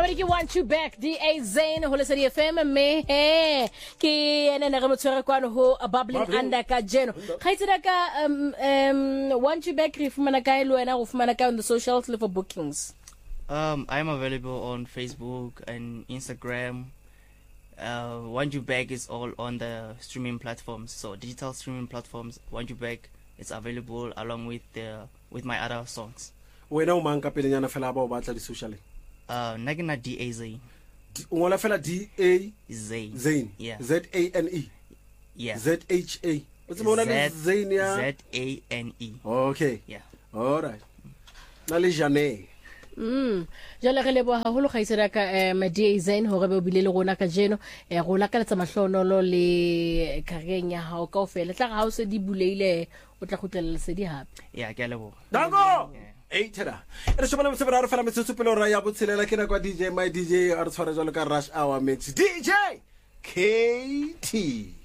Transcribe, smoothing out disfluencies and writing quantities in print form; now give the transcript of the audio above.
Everybody ke want you back DA Zane ho Lesedi FM me ke ene ne re motshware kwano ho bubbling under ka jeno khaitsela ka want you back re fumana ka ile wena go fumana ka on the socials for bookings. I am available on Facebook and Instagram. Want You Back is all on the streaming platforms, so digital streaming platforms. Want You Back is available along with my other songs. Wena o mang ka pelenyana fela ba o batla di social? Nagina DA Zane. Ngola fela DA Zane. Yeah. ZANE. Yeah. ZHA. What's more than Zane ya? ZANE. Okay. Yeah. All right. Na le Jane. Jala re lebo haholo khaisera ka DA Zane hore be o bile le rona ka jeno go la ka letsa mahlonolo le kareng ya hao kaofela tla ga o se di buleile o tla khutlela Lesedi hape. Yeah, ke a lebo. Dango. Tera. Re shobana mtsebara re fela metsotso pele ra ya botshelela ke na kwa DJ my DJ a re tshwara jalo ka Rush Hour Mix DJ KT.